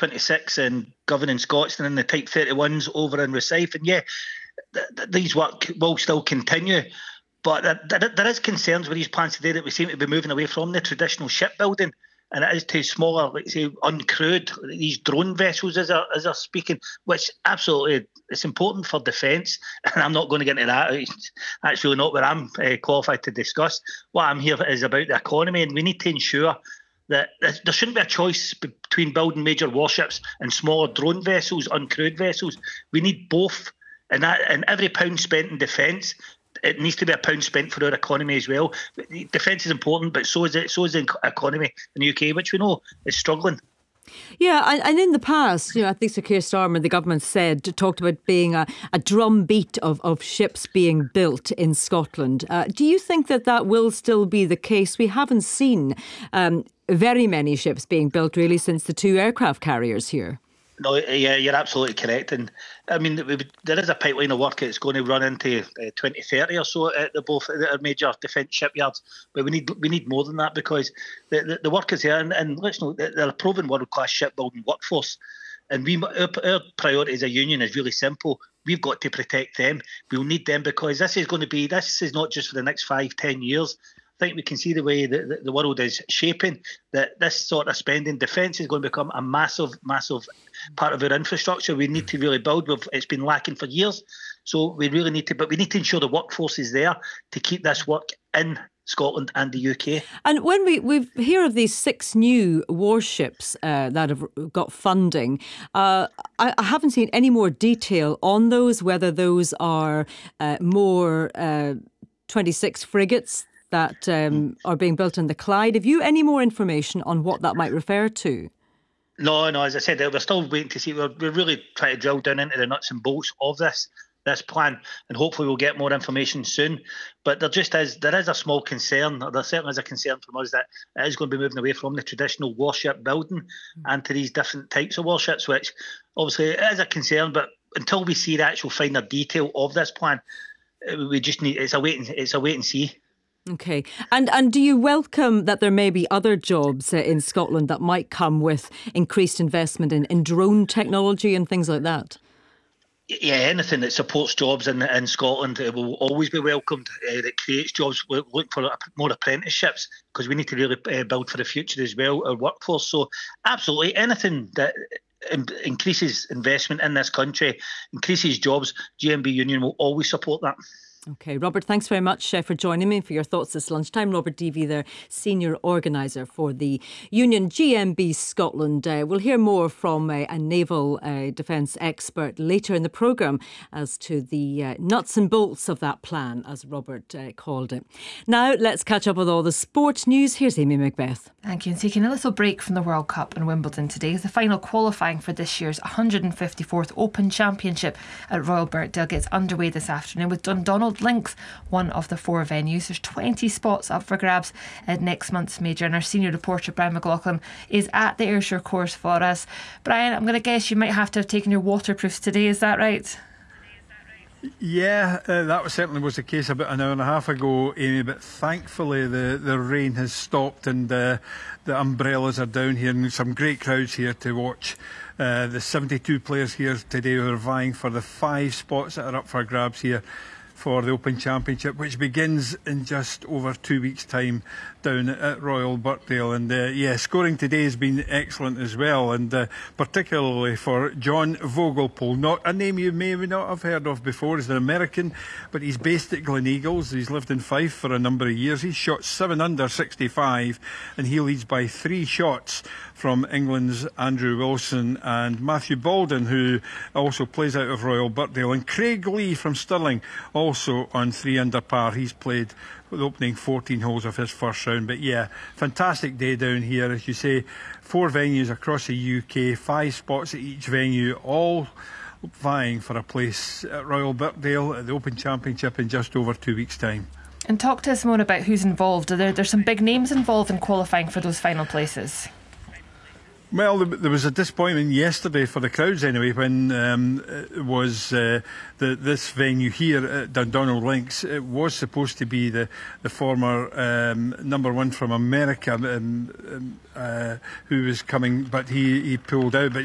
Type 26 in Govan and Scotstoun and the Type 31s over in Rosyth. And these work will still continue. But there is concerns with these plans today that we seem to be moving away from the traditional shipbuilding, and it is to smaller, like say, uncrewed, these drone vessels as they're speaking, which absolutely it's important for defence. And I'm not going to get into that. That's really not what I'm qualified to discuss. What I'm here is about the economy, and we need to ensure that there shouldn't be a choice between building major warships and smaller drone vessels, uncrewed vessels. We need both, and every pound spent in defence, it needs to be a pound spent for our economy as well. Defence is important, but so is the economy in the UK, which we know is struggling. Yeah, and in the past, I think Sir Keir Starmer, the government talked about being a drumbeat of ships being built in Scotland. Do you think that will still be the case? We haven't seen very many ships being built really since the 2 aircraft carriers here. No, yeah, you're absolutely correct. And I mean, there is a pipeline of work that's going to run into 2030 or so at both our major defence shipyards. But we need more than that, because the work is here, and let's know they're a proven world-class shipbuilding workforce. And our priority as a union is really simple. We've got to protect them. We'll need them, because this is not just for the next 5-10 years. I think we can see the way that the world is shaping, that this sort of spending, defence is going to become a massive, massive part of our infrastructure. We need to really build. It's been lacking for years. So we really need to, but we need to ensure the workforce is there to keep this work in Scotland and the UK. And when we hear of these 6 new warships that have got funding, I haven't seen any more detail on those, whether those are more 26 frigates that are being built in the Clyde. Have you any more information on what that might refer to? No, as I said, we're still waiting to see. We're really trying to drill down into the nuts and bolts of this plan, and hopefully we'll get more information soon. But there is a small concern, or there certainly is a concern from us, that it is going to be moving away from the traditional warship building and to these different types of warships, which obviously is a concern. But until we see the actual finer detail of this plan, we just need it's a wait and see. Okay. And do you welcome that there may be other jobs in Scotland that might come with increased investment in drone technology and things like that? Yeah, anything that supports jobs in Scotland will always be welcomed, that creates jobs. We're looking for more apprenticeships, because we need to really build for the future as well, our workforce. So absolutely anything that increases investment in this country, increases jobs, GMB Union will always support that. OK, Robert, thanks very much for joining me and for your thoughts this lunchtime. Robert Deavy, there, Senior Organiser for the Union GMB Scotland. We'll hear more from a naval defence expert later in the programme as to the nuts and bolts of that plan, as Robert called it. Now, let's catch up with all the sport news. Here's Amy Macbeth. Thank you. And taking a little break from the World Cup in Wimbledon today, the final qualifying for this year's 154th Open Championship at Royal Birkdale gets underway this afternoon, with Dundonald Links one of the 4 venues. There's 20 spots up for grabs at next month's major, and our senior reporter Brian McLaughlin is at the Ayrshire course for us. Brian, I'm going to guess you might have to have taken your waterproofs today, is that right? Yeah, that certainly was the case about an hour and a half ago, Amy, but thankfully the rain has stopped and the umbrellas are down here, and some great crowds here to watch the 72 players here today who are vying for the 5 spots that are up for grabs here for the Open Championship, which begins in just over 2 weeks' time down at Royal Birkdale. And scoring today has been excellent as well, and particularly for John Vogelpohl, not a name you may not have heard of before. He's an American, but he's based at Gleneagles. He's lived in Fife for a number of years. He's shot 7 under 65, and he leads by 3 shots from England's Andrew Wilson and Matthew Baldwin, who also plays out of Royal Birkdale, and Craig Lee from Stirling also on 3 under par. He's played the opening 14 holes of his first round. But yeah, fantastic day down here, as you say. 4 venues across the UK, 5 spots at each venue, all vying for a place at Royal Birkdale at the Open Championship in just over 2 weeks' time. And talk to us more about who's involved. There's some big names involved in qualifying for those final places. Well, there was a disappointment yesterday for the crowds anyway, when it was this venue here at Dundonald Links. It was supposed to be the former number 1 from America who was coming, but he pulled out. But